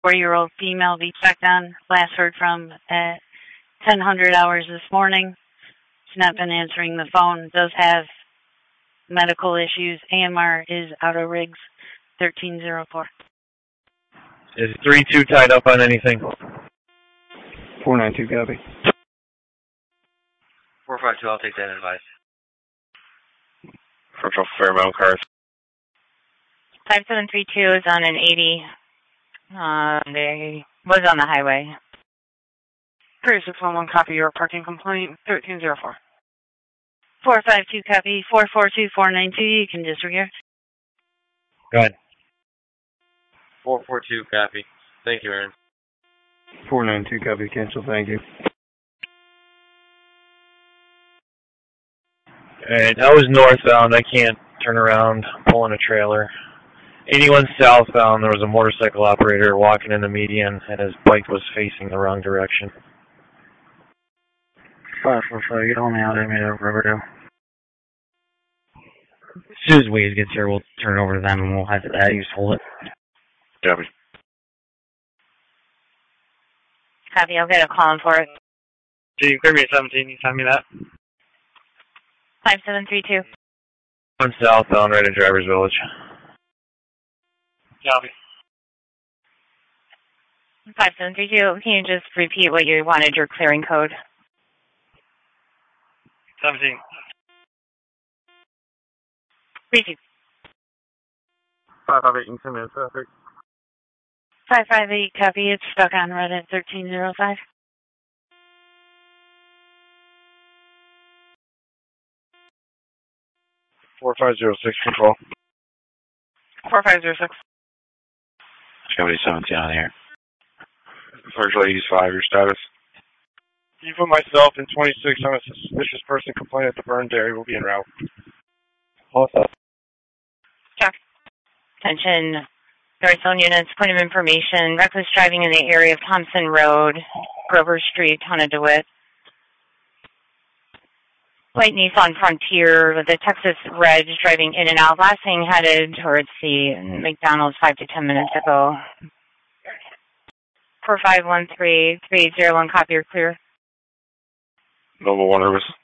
4-year-old female be checked on. Last heard from at 1000 hours this morning. She's not been answering the phone. Does have medical issues. AMR is out of rigs. 1304. Is 3-2 tied up on anything? 492, copy. 452, I'll take that advice. Virtual Fairmount cars. 5732 is on an 80. They was on the highway. 3611, copy your parking complaint. 1304. 452, copy. 442492, you can disregard. Go ahead. 442, copy. Thank you, Aaron. 492, copy, cancel, thank you. Alright, I was northbound. I can't turn around pulling a trailer. 81 southbound, there was a motorcycle operator walking in the median, and his bike was facing the wrong direction. 545, get on me out there, made over Riverdale. As soon as Waze gets here, we'll turn it over to them, and we'll have that. You just hold it. Copy. Copy, I'll get a call in for it. Can you clear me at 17? You send me that? 5732. One southbound, right at Drivers Village. Copy. 5732, can you just repeat what you wanted your clearing code? 17. Repeat. 558, you can send me that traffic. 558, copy. It's stuck on red at 1305. Four 4506 control. 4506. Chevy 17 on here. Virtual 85, your status. You put myself in 26 on a suspicious person complaint at the burn dairy. Will be en route. Also. Check. Attention. North Zone units, point of information. Reckless driving in the area of Thompson Road, Grover Street, town of DeWitt. White Nissan Frontier with the Texas Reg driving in and out. Last thing headed towards the McDonald's 5 to 10 minutes ago. 4513301, copy or clear. Nova 1 Service.